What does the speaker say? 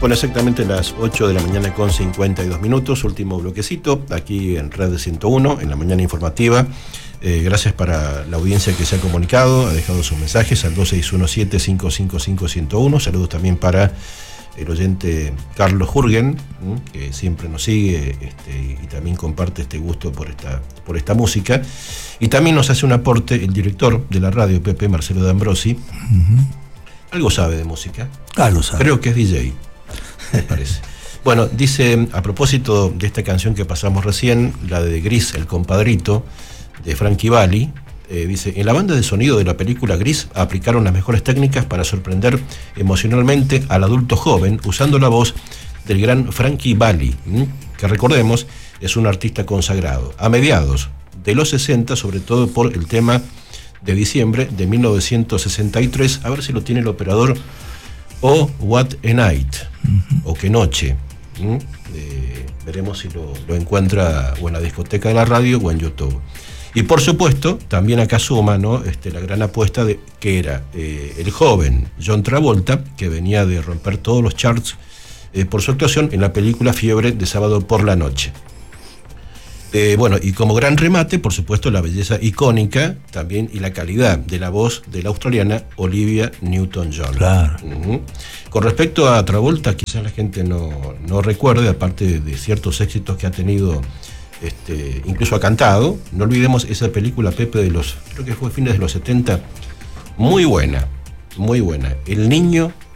Bueno, exactamente las 8 de la mañana con 52 minutos, último bloquecito, aquí en Red 101, en la mañana informativa. Gracias para la audiencia que se ha comunicado, ha dejado sus mensajes al 2617-555-101. Saludos también para el oyente Carlos Jürgen, que siempre nos sigue y también comparte este gusto por esta música. Y también nos hace un aporte el director de la radio, Pepe Marcelo D'Ambrosi. Algo sabe de música. Algo sabe. Creo que es DJ, me parece. Bueno, dice, a propósito de esta canción que pasamos recién, la de Gris, el compadrito, de Frankie Valli, dice, en la banda de sonido de la película Gris aplicaron las mejores técnicas para sorprender emocionalmente al adulto joven usando la voz del gran Frankie Valli, que recordemos es un artista consagrado. A mediados de los 60, sobre todo por el tema de diciembre de 1963, a ver si lo tiene el operador, o What a Night, o Qué Noche. Veremos si lo encuentra o en la discoteca de la radio o en YouTube. Y por supuesto, también acá suma, ¿no? La gran apuesta de que era el joven John Travolta, que venía de romper todos los charts por su actuación en la película Fiebre de Sábado por la Noche. Bueno, y como gran remate, por supuesto, la belleza icónica también y la calidad de la voz de la australiana Olivia Newton-John. Claro. Con respecto a Travolta, quizás la gente no recuerde, aparte de ciertos éxitos que ha tenido, incluso ha cantado, no olvidemos esa película, Pepe, creo que fue fines de los 70, muy buena, El niño